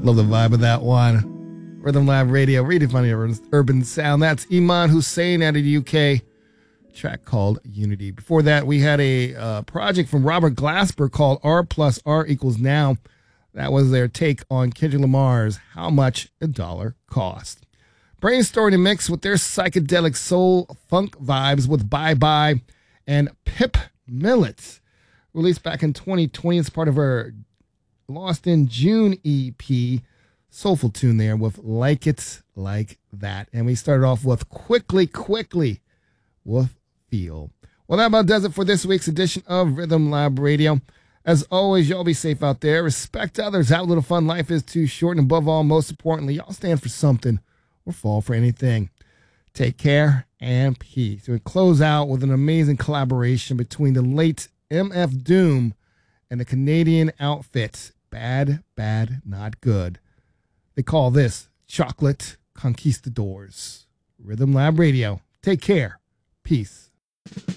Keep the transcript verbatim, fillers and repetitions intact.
Love the vibe of that one. Rhythm Lab Radio, redefining urban, urban sound. That's Iman Hussein out of the U K. Track called Unity. Before that, we had a uh, project from Robert Glasper called R plus R equals now. That was their take on Kendrick Lamar's How Much a Dollar Cost. Brainstorming a mix with their psychedelic soul funk vibes with Bye Bye and Pip Millet. Released back in twenty twenty as part of her Lost in June E P. Soulful tune there with Like It Like That. And we started off with Quickly, Quickly with Feel. Well, that about does it for this week's edition of Rhythm Lab Radio. As always, y'all be safe out there. Respect others. Have a little fun. Life is too short. And above all, most importantly, y'all stand for something or fall for anything. Take care and peace. We close out with an amazing collaboration between the late M F Doom and the Canadian outfit Bad, Bad, Not Good. They call this Chocolate Conquistadors. Rhythm Lab Radio. Take care. Peace.